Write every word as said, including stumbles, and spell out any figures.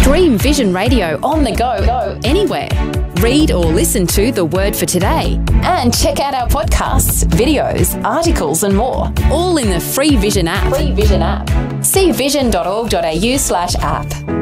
Stream Vision Radio on the go, go anywhere. Read or listen to The Word for Today. And check out our podcasts, videos, articles and more. All in the free Vision app. Free Vision app. see vision dot org dot a u slash app.